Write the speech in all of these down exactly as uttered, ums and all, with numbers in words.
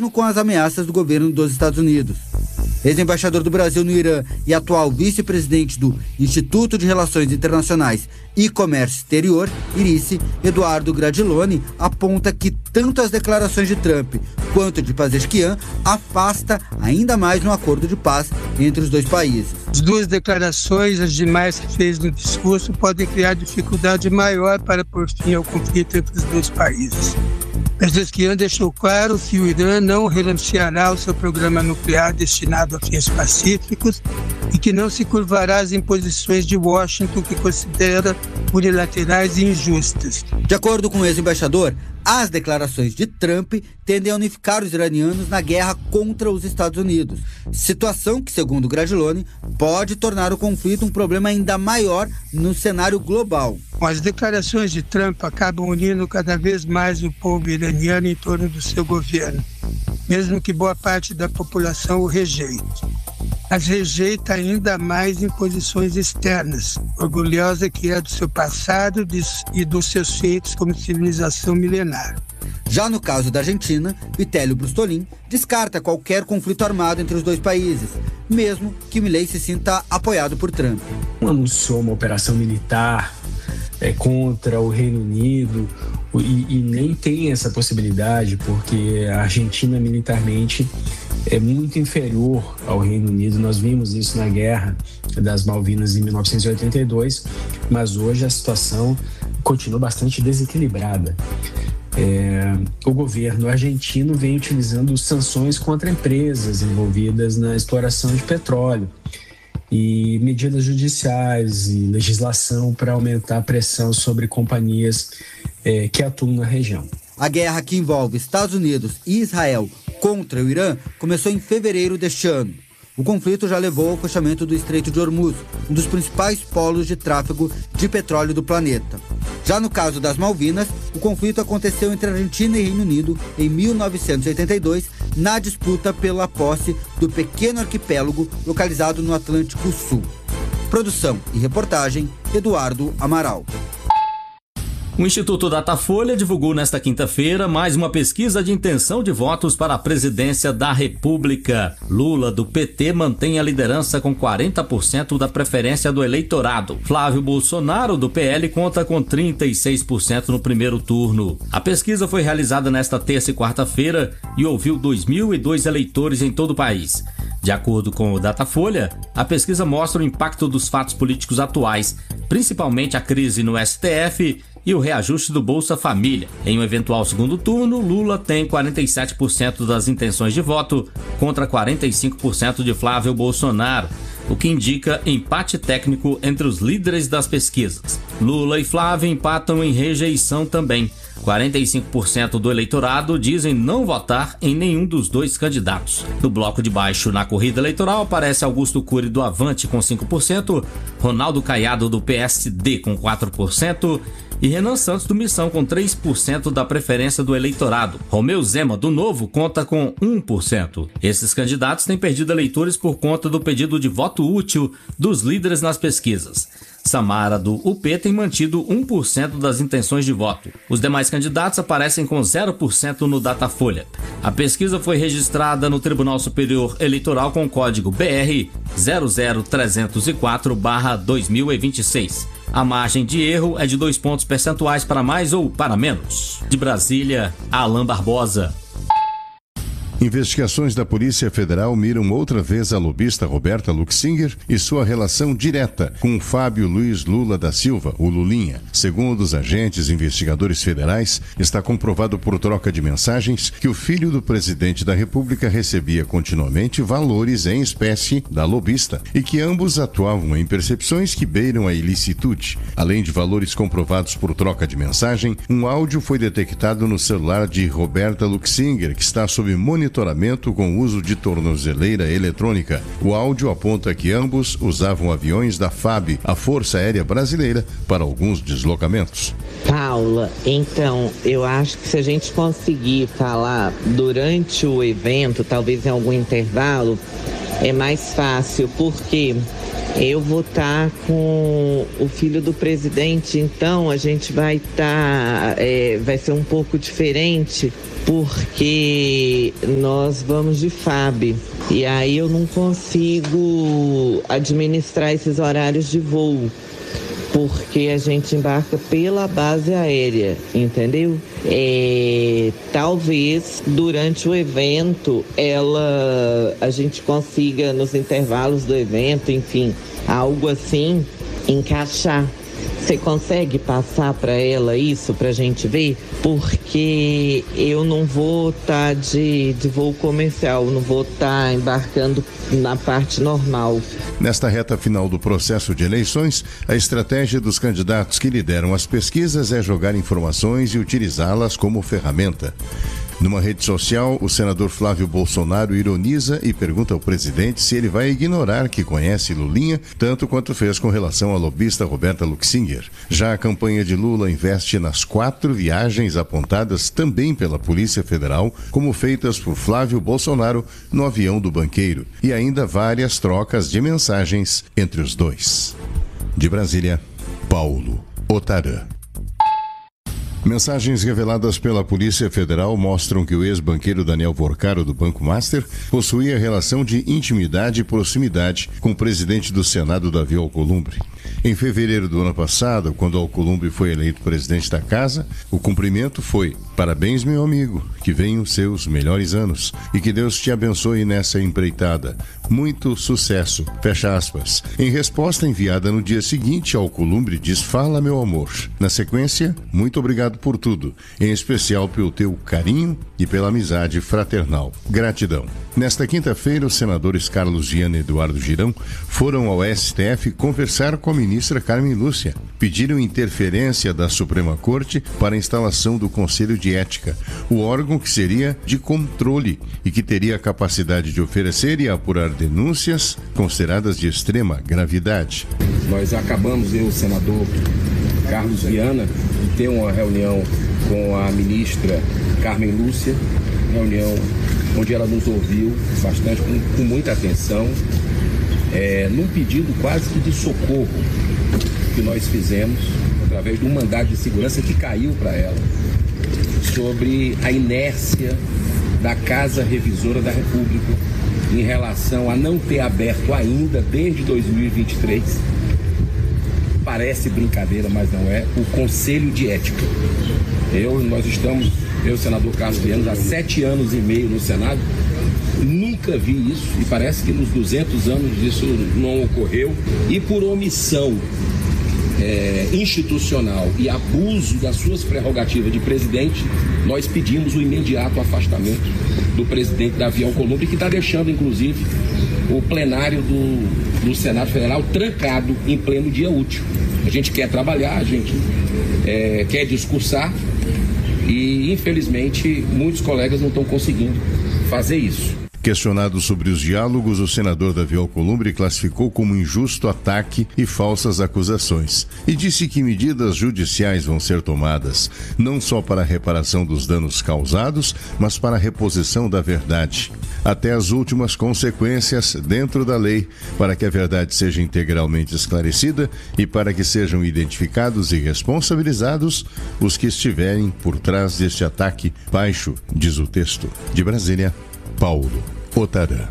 com as ameaças do governo dos Estados Unidos. Ex-embaixador do Brasil no Irã e atual vice-presidente do Instituto de Relações Internacionais e Comércio Exterior, IRICE, Eduardo Gradiloni, aponta que tanto as declarações de Trump quanto de Pezeshkian afasta ainda mais um acordo de paz entre os dois países. As duas declarações, as demais que fez no discurso, podem criar dificuldade maior para pôr fim ao conflito entre os dois países. Pezeshkian deixou claro que o Irã não renunciará ao seu programa nuclear destinado a fins pacíficos e que não se curvará às imposições de Washington, que considera unilaterais e injustas. De acordo com o ex-embaixador, as declarações de Trump tendem a unificar os iranianos na guerra contra os Estados Unidos, situação que, segundo Gradiloni, pode tornar o conflito um problema ainda maior no cenário global. As declarações de Trump acabam unindo cada vez mais o povo iraniano em torno do seu governo, mesmo que boa parte da população o rejeite. As rejeita ainda mais em posições externas, orgulhosa que é do seu passado e dos seus feitos como civilização milenar. Já no caso da Argentina, Vitélio Brustolin descarta qualquer conflito armado entre os dois países, mesmo que Milei se sinta apoiado por Trump. Anunciou uma operação militar é, contra o Reino Unido e, e nem tem essa possibilidade, porque a Argentina militarmente é muito inferior ao Reino Unido. Nós vimos isso na Guerra das Malvinas em mil novecentos e oitenta e dois, mas hoje a situação continua bastante desequilibrada. É, o governo argentino vem utilizando sanções contra empresas envolvidas na exploração de petróleo e medidas judiciais e legislação para aumentar a pressão sobre companhias é, que atuam na região. A guerra que envolve Estados Unidos e Israel contra o Irã começou em fevereiro deste ano. O conflito já levou ao fechamento do Estreito de Hormuz, um dos principais polos de tráfego de petróleo do planeta. Já no caso das Malvinas, o conflito aconteceu entre Argentina e Reino Unido em mil novecentos e oitenta e dois, na disputa pela posse do pequeno arquipélago localizado no Atlântico Sul. Produção e reportagem, Eduardo Amaral. O Instituto Datafolha divulgou nesta quinta-feira mais uma pesquisa de intenção de votos para a presidência da República. Lula, do P T, mantém a liderança com quarenta por cento da preferência do eleitorado. Flávio Bolsonaro, do P L, conta com trinta e seis por cento no primeiro turno. A pesquisa foi realizada nesta terça e quarta-feira e ouviu dois mil e dois eleitores em todo o país. De acordo com o Datafolha, a pesquisa mostra o impacto dos fatos políticos atuais, principalmente a crise no S T F e o reajuste do Bolsa Família. Em um eventual segundo turno, Lula tem quarenta e sete por cento das intenções de voto contra quarenta e cinco por cento de Flávio Bolsonaro, o que indica empate técnico entre os líderes das pesquisas. Lula e Flávio empatam em rejeição também. quarenta e cinco por cento do eleitorado dizem não votar em nenhum dos dois candidatos. No bloco de baixo, na corrida eleitoral, aparece Augusto Cury do Avante com cinco por cento, Ronaldo Caiado do P S D com quatro por cento e Renan Santos do Missão com três por cento da preferência do eleitorado. Romeu Zema do Novo conta com um por cento. Esses candidatos têm perdido eleitores por conta do pedido de voto útil dos líderes nas pesquisas. Samara, do U P, tem mantido um por cento das intenções de voto. Os demais candidatos aparecem com zero por cento no Datafolha. A pesquisa foi registrada no Tribunal Superior Eleitoral com o código B R zero zero trezentos e quatro barra dois mil e vinte e seis. A margem de erro é de dois pontos percentuais para mais ou para menos. De Brasília, Alan Barbosa. Investigações da Polícia Federal miram outra vez a lobista Roberta Luxinger e sua relação direta com Fábio Luiz Lula da Silva, o Lulinha. Segundo os agentes investigadores federais, está comprovado por troca de mensagens que o filho do presidente da República recebia continuamente valores em espécie da lobista e que ambos atuavam em percepções que beiram a ilicitude. Além de valores comprovados por troca de mensagem, um áudio foi detectado no celular de Roberta Luxinger, que está sob monitoramento com o uso de tornozeleira eletrônica. O áudio aponta que ambos usavam aviões da F A B, a Força Aérea Brasileira, para alguns deslocamentos. Paula, então, eu acho que se a gente conseguir falar durante o evento, talvez em algum intervalo, é mais fácil, porque eu vou estar com o filho do presidente, então a gente vai estar, é, vai ser um pouco diferente porque nós vamos de F A B e aí eu não consigo administrar esses horários de voo, porque a gente embarca pela base aérea, entendeu? É, talvez durante o evento ela, a gente consiga nos intervalos do evento, enfim, algo assim, encaixar. Você consegue passar para ela isso para a gente ver? Porque eu não vou estar tá de, de voo comercial, não vou estar tá embarcando na parte normal. Nesta reta final do processo de eleições, a estratégia dos candidatos que lideram as pesquisas é jogar informações e utilizá-las como ferramenta. Numa rede social, o senador Flávio Bolsonaro ironiza e pergunta ao presidente se ele vai ignorar que conhece Lulinha, tanto quanto fez com relação à lobista Roberta Luxinger. Já a campanha de Lula investe nas quatro viagens apontadas também pela Polícia Federal, como feitas por Flávio Bolsonaro no avião do banqueiro, e ainda várias trocas de mensagens entre os dois. De Brasília, Paulo Otarã. Mensagens reveladas pela Polícia Federal mostram que o ex-banqueiro Daniel Vorcaro, do Banco Master, possuía relação de intimidade e proximidade com o presidente do Senado, Davi Alcolumbre. Em fevereiro do ano passado, quando Alcolumbre foi eleito presidente da casa, o cumprimento foi: "Parabéns, meu amigo, que venham os seus melhores anos e que Deus te abençoe nessa empreitada. Muito sucesso." Fecha aspas. Em resposta enviada no dia seguinte, Alcolumbre diz: "Fala, meu amor." Na sequência, "Muito obrigado por tudo, em especial pelo teu carinho e pela amizade fraternal. Gratidão." Nesta quinta-feira, os senadores Carlos Giana e Eduardo Girão foram ao S T F conversar com a ministra Carmen Lúcia. Pediram interferência da Suprema Corte para a instalação do Conselho de Ética, o órgão que seria de controle e que teria a capacidade de oferecer e apurar denúncias consideradas de extrema gravidade. Nós acabamos, eu, o senador Carlos Viana, de ter uma reunião com a ministra Carmen Lúcia, reunião onde ela nos ouviu bastante, com, com muita atenção, é, num pedido quase que de socorro que nós fizemos, através de um mandado de segurança que caiu para ela, sobre a inércia da Casa Revisora da República em relação a não ter aberto ainda, desde dois mil e vinte e três, parece brincadeira, mas não é, o Conselho de Ética. Eu, nós estamos, eu, senador Carlos Viana, há sete anos e meio no Senado, nunca vi isso, e parece que nos duzentos anos isso não ocorreu, e por omissão é, institucional e abuso das suas prerrogativas de presidente, nós pedimos o imediato afastamento do presidente Davi Alcolumbre, que está deixando, inclusive, o plenário do, do Senado Federal trancado em pleno dia útil. A gente quer trabalhar, a gente é, quer discursar e, infelizmente, muitos colegas não estão conseguindo fazer isso. Questionado sobre os diálogos, o senador Davi Alcolumbre classificou como injusto ataque e falsas acusações e disse que medidas judiciais vão ser tomadas, não só para a reparação dos danos causados, mas para a reposição da verdade, até as últimas consequências dentro da lei, para que a verdade seja integralmente esclarecida e para que sejam identificados e responsabilizados os que estiverem por trás deste ataque baixo, diz o texto. De Brasília, Paulo Otarã.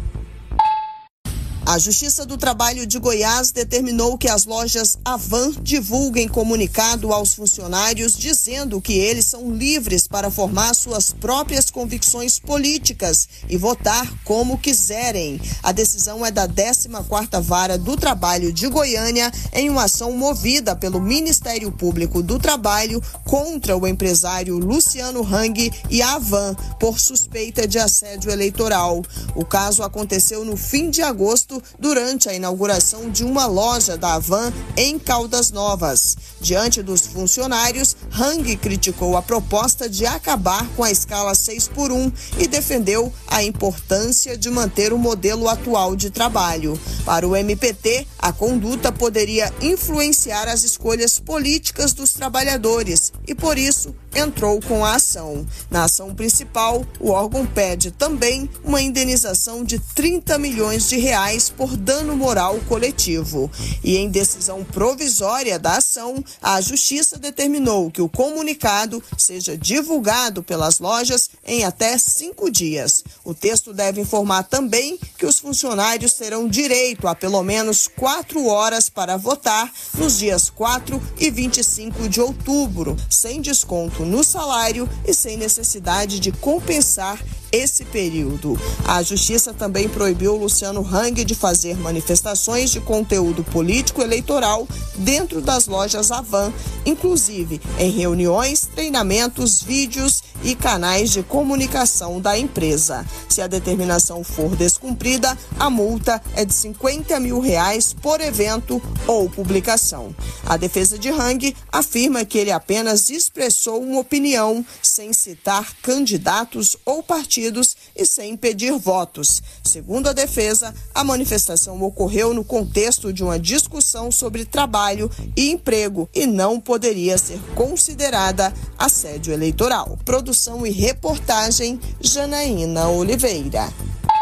A Justiça do Trabalho de Goiás determinou que as lojas Avan divulguem comunicado aos funcionários dizendo que eles são livres para formar suas próprias convicções políticas e votar como quiserem. A decisão é da décima quarta Vara do Trabalho de Goiânia em uma ação movida pelo Ministério Público do Trabalho contra o empresário Luciano Hang e a Avan por suspeita de assédio eleitoral. O caso aconteceu no fim de agosto durante a inauguração de uma loja da Avan em Caldas Novas. Diante dos funcionários, Hang criticou a proposta de acabar com a escala seis por um e defendeu a importância de manter o modelo atual de trabalho. Para o M P T, a conduta poderia influenciar as escolhas políticas dos trabalhadores e, por isso, entrou com a ação. Na ação principal, o órgão pede também uma indenização de trinta milhões de reais por dano moral coletivo. E em decisão provisória da ação, a Justiça determinou que o comunicado seja divulgado pelas lojas em até cinco dias. O texto deve informar também que os funcionários terão direito a pelo menos quatro horas para votar nos dias quatro e vinte e cinco de outubro, sem desconto no salário e sem necessidade de compensar esse período. A Justiça também proibiu Luciano Hang de fazer manifestações de conteúdo político eleitoral dentro das lojas Avan, inclusive em reuniões, treinamentos, vídeos e canais de comunicação da empresa. Se a determinação for descumprida, a multa é de cinquenta mil reais por evento ou publicação. A defesa de Hang afirma que ele apenas expressou uma opinião sem citar candidatos ou partidos e sem pedir votos. Segundo a defesa, a manifestação ocorreu no contexto de uma discussão sobre trabalho e emprego e não poderia ser considerada assédio eleitoral. Produção e reportagem, Janaína Oliveira.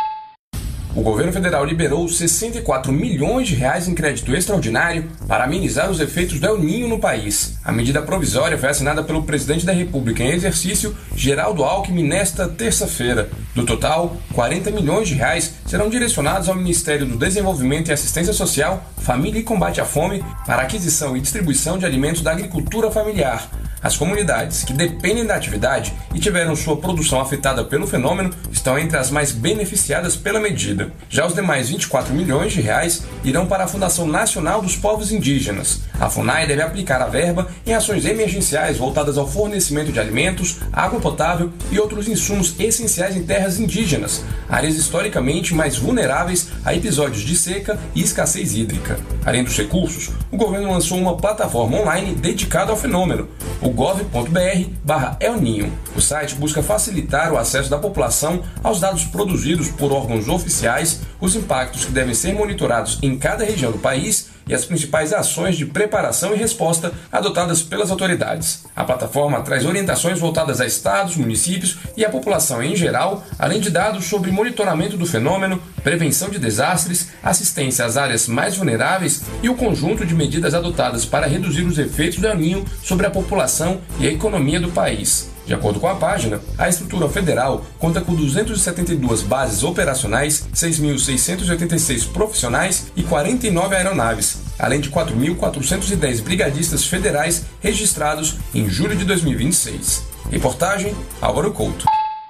O governo federal liberou sessenta e quatro milhões de reais em crédito extraordinário para amenizar os efeitos do El Niño no país. A medida provisória foi assinada pelo presidente da República em exercício, Geraldo Alckmin, nesta terça-feira. Do total, quarenta milhões de reais serão direcionados ao Ministério do Desenvolvimento e Assistência Social, Família e Combate à Fome para aquisição e distribuição de alimentos da agricultura familiar. As comunidades que dependem da atividade e tiveram sua produção afetada pelo fenômeno estão entre as mais beneficiadas pela medida. Já os demais vinte e quatro milhões de reais irão para a Fundação Nacional dos Povos Indígenas. A FUNAI deve aplicar a verba em ações emergenciais voltadas ao fornecimento de alimentos, água potável e outros insumos essenciais em terras indígenas, áreas historicamente mais vulneráveis a episódios de seca e escassez hídrica. Além dos recursos, o governo lançou uma plataforma online dedicada ao fenômeno, o gov ponto br barra El Niño. O site busca facilitar o acesso da população aos dados produzidos por órgãos oficiais, os impactos que devem ser monitorados em cada região do país e as principais ações de preparação e resposta adotadas pelas autoridades. A plataforma traz orientações voltadas a estados, municípios e a população em geral, além de dados sobre monitoramento do fenômeno, prevenção de desastres, assistência às áreas mais vulneráveis e o conjunto de medidas adotadas para reduzir os efeitos do El Niño sobre a população e a economia do país. De acordo com a página, a estrutura federal conta com duzentas e setenta e duas bases operacionais, seis mil seiscentos e oitenta e seis profissionais e quarenta e nove aeronaves, além de quatro mil quatrocentos e dez brigadistas federais registrados em julho de dois mil e vinte e seis. Reportagem Álvaro Couto.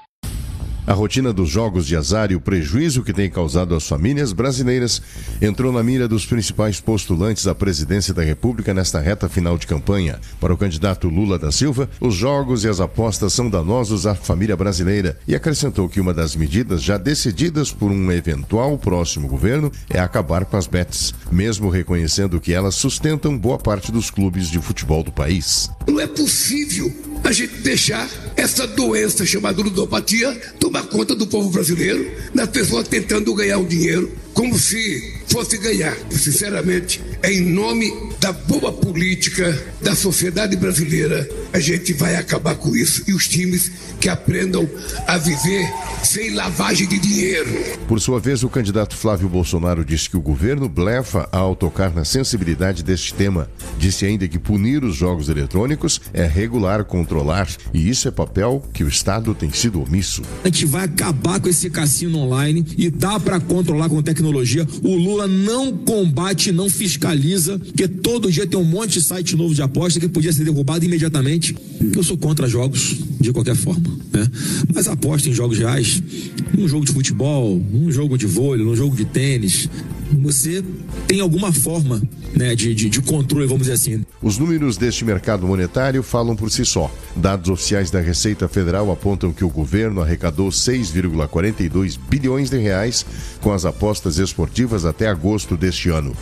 A rotina dos jogos de azar e o prejuízo que tem causado às famílias brasileiras entrou na mira dos principais postulantes à presidência da República nesta reta final de campanha. Para o candidato Lula da Silva, os jogos e as apostas são danosos à família brasileira e acrescentou que uma das medidas já decididas por um eventual próximo governo é acabar com as bets, mesmo reconhecendo que elas sustentam boa parte dos clubes de futebol do país. Não é possível a gente deixar essa doença chamada ludopatia tomar conta do povo brasileiro, das pessoas tentando ganhar o dinheiro como se fosse ganhar. Sinceramente, é em nome da boa política da sociedade brasileira, a gente vai acabar com isso. E os times que aprendam a viver sem lavagem de dinheiro. Por sua vez, o candidato Flávio Bolsonaro disse que o governo blefa ao tocar na sensibilidade deste tema. Disse ainda que punir os jogos eletrônicos é regular, controlar, e isso é papel que o Estado tem sido omisso. A gente vai acabar com esse cassino online e dá para controlar com tecnologia. O Lula não combate, não fiscaliza, porque todo dia tem um monte de site novo de aposta que podia ser derrubado imediatamente. Eu sou contra jogos, de qualquer forma, né? Mas aposta em jogos reais, um jogo de futebol, um jogo de vôlei, um jogo de tênis, você tem alguma forma, né, de, de, de controle, vamos dizer assim. Os números deste mercado monetário falam por si só. Dados oficiais da Receita Federal apontam que o governo arrecadou seis vírgula quarenta e dois bilhões de reais com as apostas esportivas até agosto deste ano.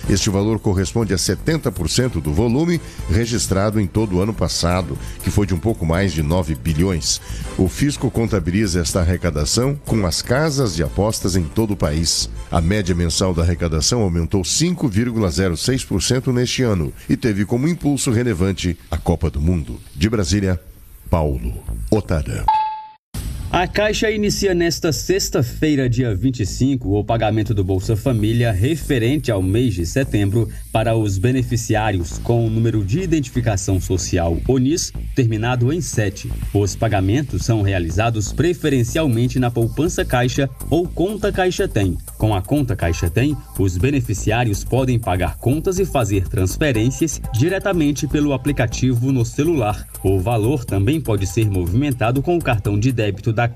Este valor corresponde a setenta por cento do volume registrado em todo o ano passado, que foi de um pouco mais de nove bilhões. O fisco contabiliza esta arrecadação com as casas de apostas em todo o país. A média mensal da arrecadação aumentou cinco vírgula zero seis por cento neste ano e teve como impulso relevante a Copa do Mundo. De Brasília, Paulo Otarã. A Caixa inicia nesta sexta-feira, dia vinte e cinco, o pagamento do Bolsa Família referente ao mês de setembro para os beneficiários com o número de identificação social O N I S terminado em sete. Os pagamentos são realizados preferencialmente na poupança Caixa ou conta Caixa Tem. Com a conta Caixa Tem, os beneficiários podem pagar contas e fazer transferências diretamente pelo aplicativo no celular. O valor também pode ser movimentado com o cartão de débito da